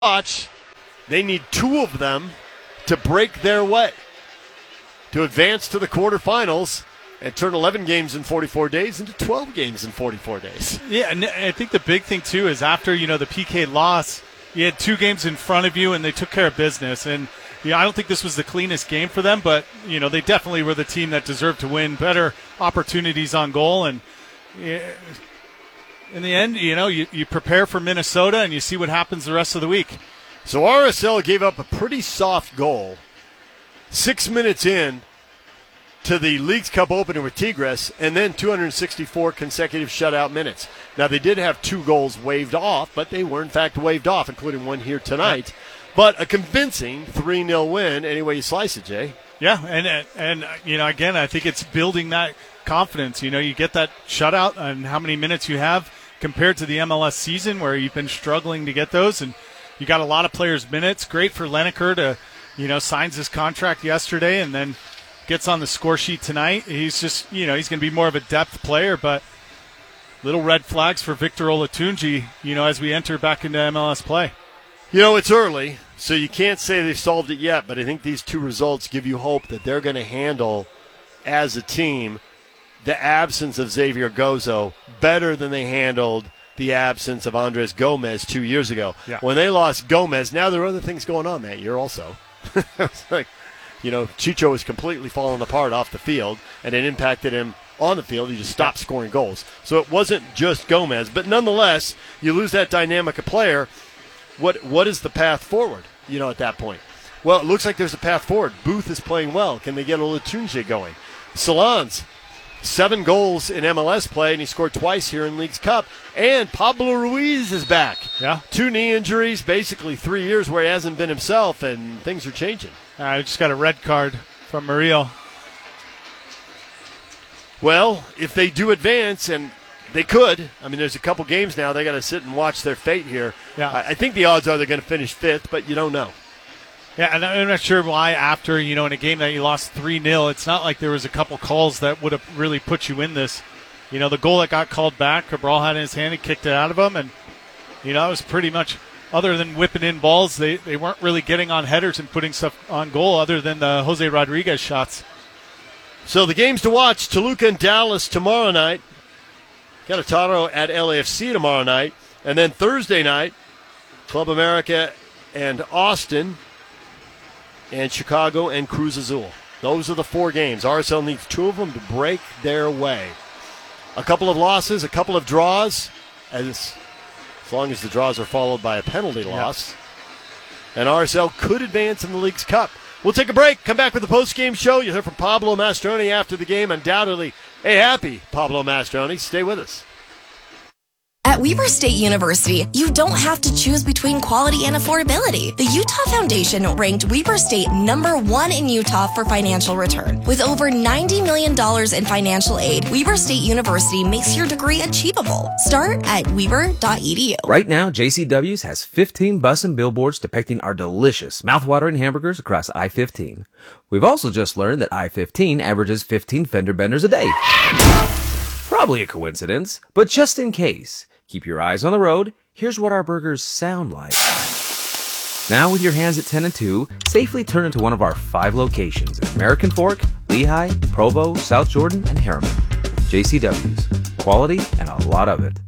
watch, they need 2 of them to break their way, to advance to the quarterfinals and turn 11 games in 44 days into 12 games in 44 days. Yeah, and I think the big thing, too, is after, the PK loss, you had 2 games in front of you, and they took care of business. And, I don't think this was the cleanest game for them, but, they definitely were the team that deserved to win. Better opportunities on goal, and in the end, you prepare for Minnesota, and you see what happens the rest of the week. So RSL gave up a pretty soft goal 6 minutes in to the Leagues Cup opener with Tigres, and then 264 consecutive shutout minutes. Now, they did have 2 goals waved off, but they were, in fact, waved off, including one here tonight. But a convincing 3-0 win, any way you slice it, Jay. Yeah, and again, I think it's building that confidence. You get that shutout and how many minutes you have compared to the MLS season where you've been struggling to get those, and you got a lot of players' minutes. Great for Lineker to, signs his contract yesterday and then gets on the score sheet tonight. He's just, he's going to be more of a depth player, but little red flags for Victor Olatunji, as we enter back into MLS play. It's early, so you can't say they've solved it yet, but I think these 2 results give you hope that they're going to handle, as a team, the absence of Xavier Gozo better than they handled the absence of Andres Gomez 2 years ago. Yeah. When they lost Gomez, now there are other things going on that year also. It's like, Chicho was completely falling apart off the field, and it impacted him on the field. He just stopped scoring goals. So it wasn't just Gomez, but nonetheless, you lose that dynamic of player. What is the path forward, at that point? Well, it looks like there's a path forward. Booth is playing well. Can they get Olatunji going? Salons, 7 goals in MLS play, and he scored twice here in Leagues Cup. And Pablo Ruiz is back. Yeah. 2 knee injuries, basically 3 years where he hasn't been himself, and things are changing. I just got a red card from Murillo. Well, if they do advance, and they could, there's a couple games now, they got to sit and watch their fate here. Yeah. I think the odds are they're going to finish 5th, but you don't know. Yeah, and I'm not sure why after, in a game that you lost 3-0, it's not like there was a couple calls that would have really put you in this. The goal that got called back, Cabral had in his hand, he kicked it out of him, and, it was pretty much, other than whipping in balls, they weren't really getting on headers and putting stuff on goal other than the Jose Rodriguez shots. So the games to watch, Toluca and Dallas tomorrow night. Querétaro at LAFC tomorrow night. And then Thursday night, Club America and Austin, and Chicago and Cruz Azul. Those are the 4 games. RSL needs 2 of them to break their way. A couple of losses, a couple of draws, as long as the draws are followed by a penalty loss. And RSL could advance in the Leagues Cup. We'll take a break, come back with the post-game show. You'll hear from Pablo Mastroeni after the game, undoubtedly. Hey, happy Pablo Mastroeni. Stay with us. At Weber State University, you don't have to choose between quality and affordability. The Utah Foundation ranked Weber State #1 in Utah for financial return. With over $90 million in financial aid, Weber State University makes your degree achievable. Start at weber.edu. Right now, JCW's has 15 bus and billboards depicting our delicious, mouthwatering hamburgers across I-15. We've also just learned that I-15 averages 15 fender benders a day. Probably a coincidence, but just in case, keep your eyes on the road. Here's what our burgers sound like. Now with your hands at 10 and 2, safely turn into one of our 5 locations at American Fork, Lehigh, Provo, South Jordan, and Harriman. JCW's. Quality and a lot of it.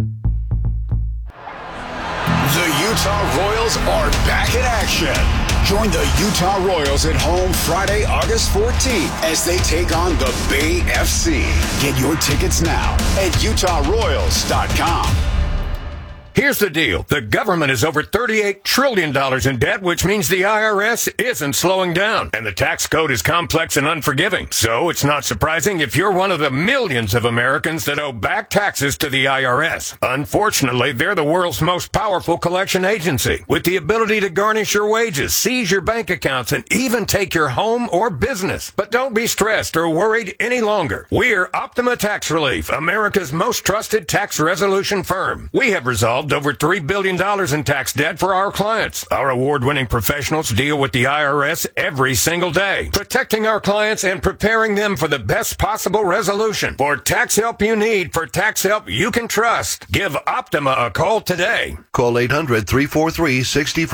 The Utah Royals are back in action. Join the Utah Royals at home Friday, August 14th as they take on the Bay FC. Get your tickets now at utahroyals.com. Here's the deal. The government is over $38 trillion in debt, which means the IRS isn't slowing down. And the tax code is complex and unforgiving. So it's not surprising if you're one of the millions of Americans that owe back taxes to the IRS. Unfortunately, they're the world's most powerful collection agency, with the ability to garnish your wages, seize your bank accounts, and even take your home or business. But don't be stressed or worried any longer. We're Optima Tax Relief, America's most trusted tax resolution firm. We have resolved solved over $3 billion in tax debt for our clients. Our award-winning professionals deal with the IRS every single day, protecting our clients and preparing them for the best possible resolution. For tax help you need, for tax help you can trust, give Optima a call today. Call 800-343-64